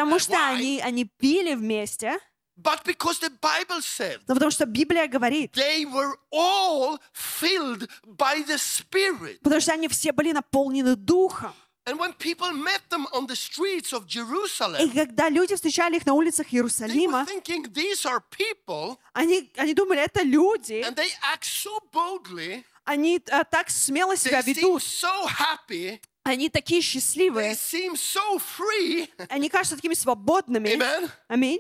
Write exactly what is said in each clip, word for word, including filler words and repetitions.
потому uh, что wine, они, они пили вместе, but because the Bible said но потому что Библия говорит, they were all filled by the Spirit. потому что они все были наполнены Духом. And when people met them on the streets of И Jerusalem, когда люди встречали их на улицах they were Иерусалима, thinking these are people, они, они думали, это люди, and they act so boldly, они а, так смело себя they seem ведут, so happy, они такие they счастливые, seem so free. они кажутся такими свободными. Amen. Аминь.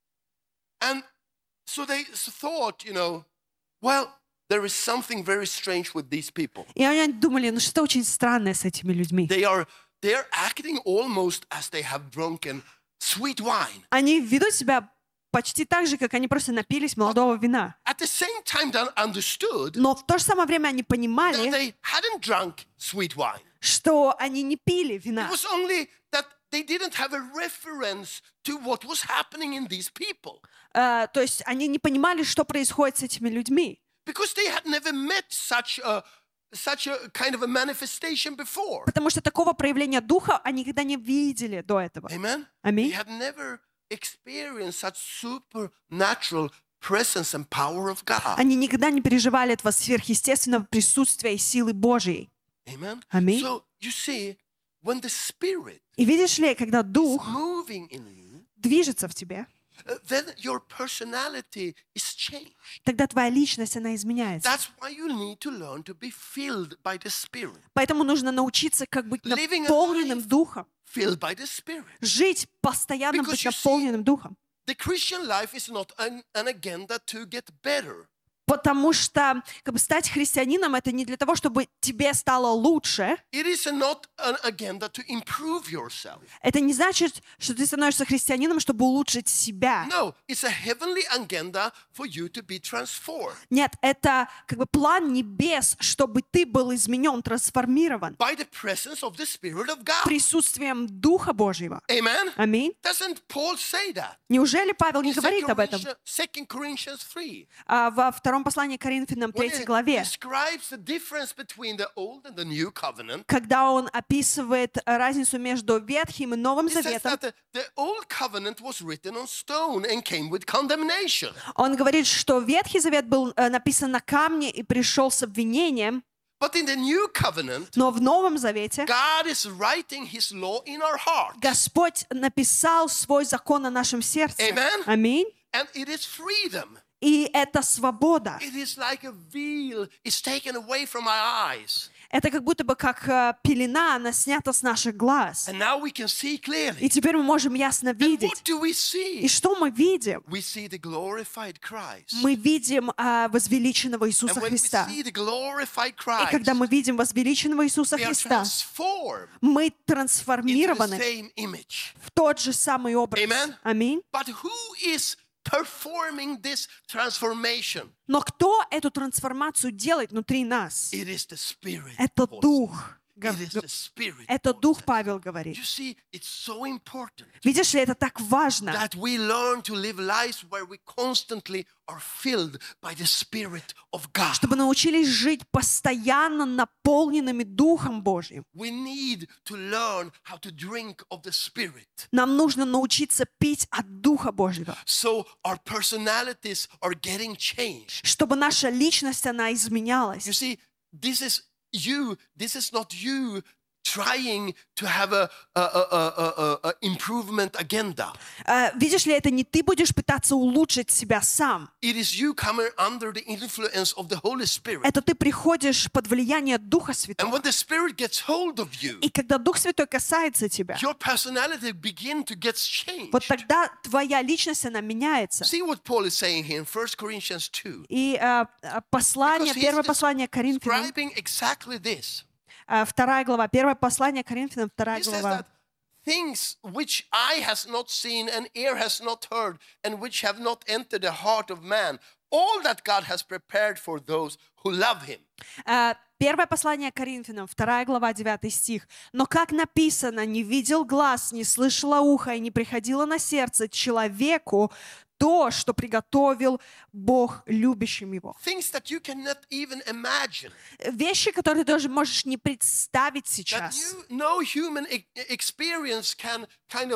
And so they thought, you know, well, there is something very strange with these people. И они думали, ну что-то очень странное с этими людьми. They are they are acting almost as they have drunken sweet wine. Они ведут себя почти так же, как они просто напились молодого вина. At the same time, they understood Но в то же самое время они that понимали, they hadn't drunk sweet wine. что они не пили It вина. was only that they didn't have a reference to what was happening in these people. А, то есть они не понимали, что происходит с этими людьми. Because they had never met such a such a kind of a manifestation before. Потому что такого проявления духа они никогда не видели до этого. Amen. They Аминь. had never experienced such supernatural presence and power of God. Они никогда не переживали этого сверхъестественного присутствия и силы Божьей. Amen. Аминь. So you see, when the Spirit И видишь ли, когда is дух moving in you, движется в тебе, uh, then your personality is changed. тогда твоя личность, она изменяется. That's why you need to learn to be filled by the Spirit. Поэтому нужно научиться как быть Living a наполненным life. духом. Filled by the Spirit. Жить постоянно, Because быть you see, наполненным духом. The Christian life is not an, an agenda to get better. Потому что как бы, стать христианином — это не для того, чтобы тебе стало лучше. It is not an agenda to improve yourself. Это не значит, что ты становишься христианином, чтобы улучшить себя. No, it's a heavenly agenda for you to be transformed. Нет, это как бы план небес, чтобы ты был изменен, трансформирован By the presence of the Spirit of God. присутствием Духа Божьего. Amen? Аминь. Doesn't Paul say that? Неужели Павел не In говорит об этом? Second Corinthians three. А во втором послании к Коринфянам, When третьей he главе, describes the difference between the old and the new covenant, когда он описывает разницу между Ветхим и Новым he says Заветом, that the, the old covenant was written on stone and came with condemnation. он говорит, что Ветхий Завет был э, написан на камне и пришел с обвинением, But in the new covenant, но в Новом Завете God is writing His law in our heart. Господь написал свой закон на нашем сердце. Amen. Аминь. And it is freedom. И это свобода. It is like a veil is taken away from our eyes. Это как будто бы как э, пелена, она снята с наших глаз. And now we can see И clearly. теперь мы можем ясно And what видеть. do we И see? что мы видим? We see the glorified Christ. Мы видим э, возвеличенного Иисуса And when we Христа. see the glorified И Christ, когда мы видим возвеличенного Иисуса we are Христа, transformed мы into the трансформированы same image. в тот же самый образ. Amen. Аминь. But who is performing this transformation? Но кто эту трансформацию делает внутри нас? It is the Spirit. Это Paul Дух. says. It is the Spirit. Это Paul Дух, says. Павел говорит. You see, it's so important Видишь ли, это так важно, that we learn to live lives where we constantly are filled by the Spirit of God. чтобы научились жить постоянно наполненными Духом Божьим. We need to learn how to drink of the Spirit. Нам нужно научиться пить от Духа Божьего, So our personalities are getting changed. чтобы наша личность, она You изменялась. see, this is you. This is not you trying to have a, a, a, a, a, a improvement agenda. Э, Видишь ли, это не ты будешь пытаться улучшить себя сам. It is you coming under the influence of the Holy Spirit. Это ты приходишь под влияние Духа And Святого. when the Spirit gets hold of you, И когда Дух Святой касается тебя, your personality begin to get вот changed. тогда твоя личность, она меняется. See what Paul is saying here in First Corinthians two. И э, э, послание, Because he's первое послание к Коринфянам, describing exactly this. э, вторая глава, первое послание к Коринфянам, вторая He says глава. that things which eye has not seen and ear has not heard and which have not entered the heart of man, all that God has prepared for those who love him. Э, Первое послание к Коринфянам, вторая глава, девятый стих. «Но как написано, не видел глаз, не слышало ухо и не приходило на сердце человеку то, что приготовил Бог любящим его». Things that you cannot even imagine. Вещи, которые ты даже можешь не представить That сейчас. you, no human e- experience can kind of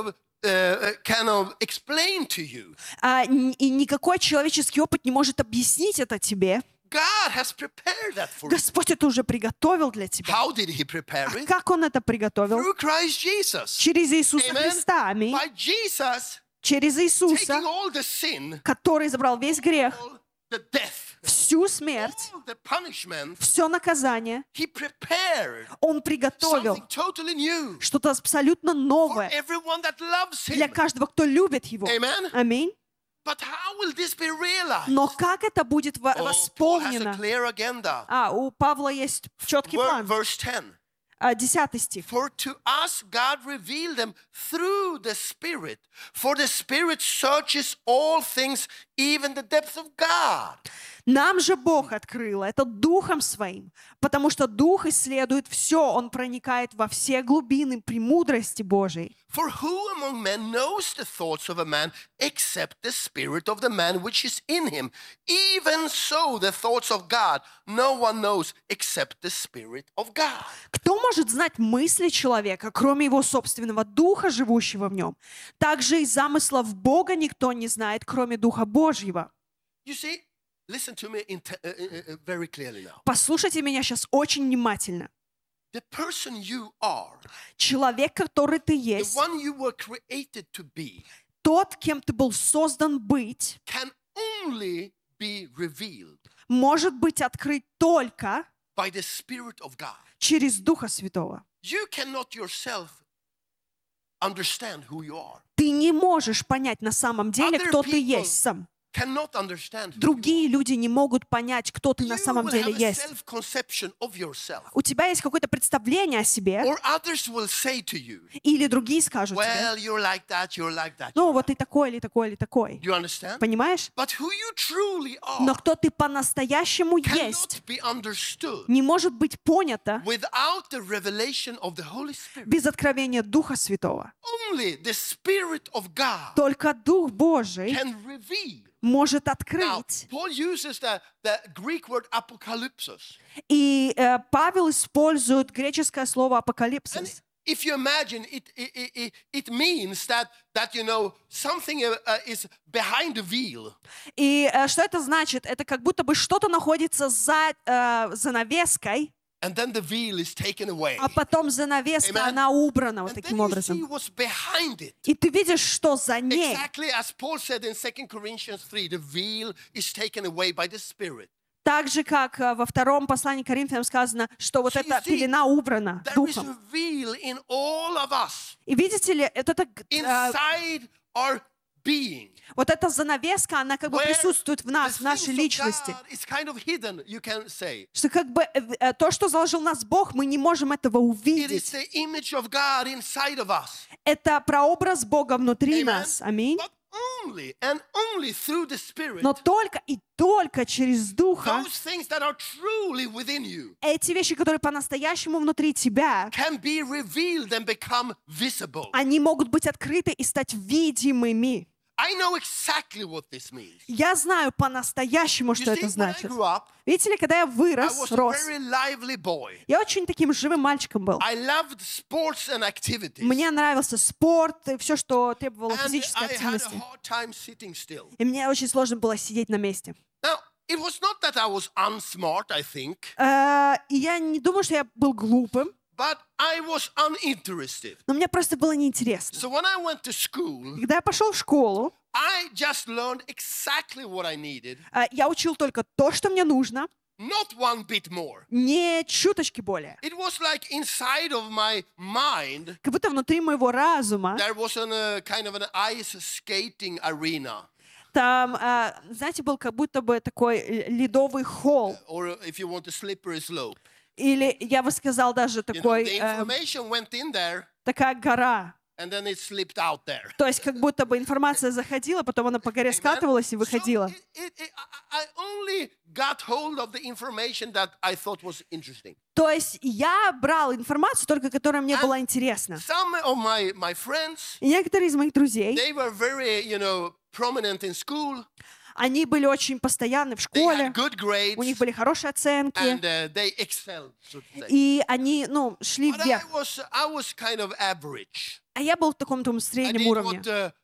uh, kind of explain to you. А, н- и никакой человеческий опыт не может объяснить это тебе. God has prepared that for you. Господь это уже приготовил для тебя. How did He prepare А it? как Он это приготовил? Through Christ Jesus. Через Иисуса Amen. Христа. Аминь. By Jesus Через Иисуса, taking all the sin, который забрал весь грех, all the death, всю смерть, all the punishment, все наказание. He prepared Он приготовил something totally new что-то абсолютно for новое everyone that loves для Him. каждого, кто любит Его. Amen. Аминь. But how will this be realized? Но как это будет во- Oh, Paul has a восполнено? clear agenda. А, у Павла есть четкий Ver- план. Verse ten. А, Десятый стих. For to us God revealed them through the Spirit. For the Spirit searches all things, even the depths of God. Нам же Бог открыл это Духом Своим, потому что Дух исследует все, Он проникает во все глубины премудрости Божией. For who among men knows the thoughts of a man except the spirit of the man which is in him? Even so, the thoughts of God no one knows except the Spirit of God. Кто может знать мысли человека, кроме его собственного Духа, живущего в нем? Также и замыслов Бога никто не знает, кроме Духа Божьего. You see, listen to me in te- uh, uh, uh, very clearly now. Послушайте меня сейчас очень внимательно. The person you are, Человек, который ты the есть, one you were created to be, тот, кем ты был создан быть, can only be revealed может быть открыт только by the Spirit of God. через Духа Святого. You cannot yourself understand who you are. Ты не можешь понять на самом деле, Other кто ты people есть сам. Cannot understand who Другие люди не могут понять, кто ты you на are. самом You will деле have a есть. self-conception of yourself. У тебя есть какое-то представление о себе, Or others will say to you, или другие скажут тебе, well, you're like that, you're like that. ну you're вот like ты такой, или такой, или такой. that." You understand? Понимаешь? But who you truly Но are кто ты по-настоящему есть, cannot be understood не может быть понято without the revelation of the Holy Spirit. без откровения Духа Святого. Only the Spirit of God Только Дух Божий can reveal. может Now, открыть. Paul uses the, the Greek word apocalypsis. И э, Павел использует греческое слово And апокалипсис. if you imagine, it, it, it, it- it means that, that, you know, something uh, uh, is behind the veil. И э, что это значит? Это как будто бы что-то находится за э, занавеской, And then the veil is taken away. а потом занавеска, Amen. она убрана вот And then таким you see образом. what's behind it. И ты видишь, что за ней. Exactly as Paul said in Second Corinthians three, the veil is taken away by the Spirit. Так же, как э, во втором послании к Коринфянам сказано, что вот So you эта see, пелена убрана There is Духом. a veil in all of us, И видите ли, это так, э, inside our being. вот эта занавеска, она как бы Where присутствует в нас, в the нашей things of личности. God is kind of hidden, you can say. Что как бы э, э, то, что заложил нас Бог, мы не можем этого It is увидеть. the image of God inside of us. Это прообраз Бога внутри Amen. нас. Аминь. But only and only through the Spirit, Но только и только через Духа those things that are truly within you эти вещи, которые по-настоящему внутри тебя, can be revealed and become visible. они могут быть открыты и стать видимыми. I know exactly what this means. Я знаю по-настоящему, You что это see, when I значит. grew up, Видите ли, когда я I вырос, was a рос, very lively boy. я очень таким живым мальчиком был. I loved sports and activities. Мне нравился спорт и все, что требовало And физической I had a активности. hard time sitting still. И мне очень сложно было сидеть на месте. Now, it was not that I was unsmart, I think, Э, И я не думаю, что я был глупым, but I was uninterested. но мне просто было неинтересно. So when I went to school, Когда я пошел в школу, I just learned exactly what I needed, э, я учил только то, что мне нужно, not one bit more. не чуточки более. It was like inside of my mind, Как будто внутри моего разума there was an, a kind of an ice skating arena, там, э, знаете, был как будто бы такой э, ледовый холл. or if you want a slippery slope. Или, я бы сказал, даже You know, такой, the э, information went in there, такая гора. and then it slipped out there. То есть как будто бы информация заходила, потом она по горе скатывалась и So выходила. it- it- it- I I only got hold of the information that I thought was interesting. То есть я брал информацию только, которая мне была интересна. Some of my, my friends, И некоторые из моих друзей, they were very, you know, prominent in school. Они были очень постоянны в They школе, had good grades у них были хорошие оценки, and uh, they excelled, so to say. и они, ну, шли But I вверх. was, I was kind of average. А я был в таком том I среднем did уровне. what uh,